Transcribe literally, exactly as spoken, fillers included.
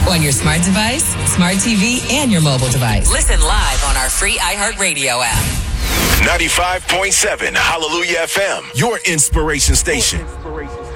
On your smart device, smart T V, and your mobile device. Listen live on our free iHeartRadio app. ninety-five point seven Hallelujah F M, your inspiration station.